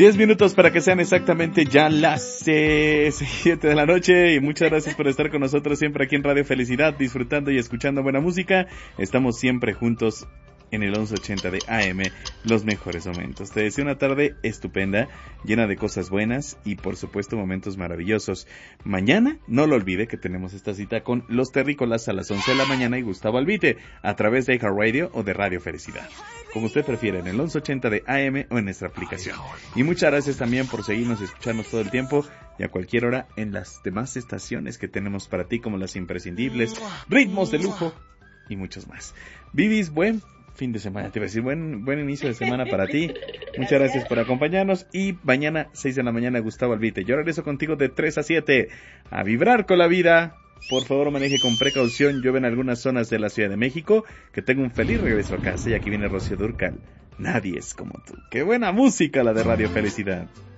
10 minutos para que sean exactamente ya las 7 de la noche y muchas gracias por estar con nosotros siempre aquí en Radio Felicidad, disfrutando y escuchando buena música. Estamos siempre juntos en el 1180 de AM, los mejores momentos. Te deseo una tarde estupenda, llena de cosas buenas y por supuesto momentos maravillosos. Mañana, no lo olvide que tenemos esta cita con Los Terrícolas a las 11 de la mañana y Gustavo Albite a través de iHeartRadio o de Radio Felicidad, como usted prefiera, en el 1180 de AM o en nuestra aplicación. Y muchas gracias también por seguirnos y escucharnos todo el tiempo y a cualquier hora en las demás estaciones que tenemos para ti, como las imprescindibles, Ritmos de Lujo y muchos más. Vivis, buen fin de semana, te iba a decir, buen inicio de semana para ti. Muchas gracias por acompañarnos y mañana 6 de la mañana Gustavo Albite. Yo regreso contigo de 3 a 7 a vibrar con la vida. Por favor, maneje con precaución. Llueve en algunas zonas de la Ciudad de México. Que tenga un feliz regreso a casa. Y aquí viene Rocío Dúrcal. Nadie es como tú. ¡Qué buena música la de Radio Felicidad!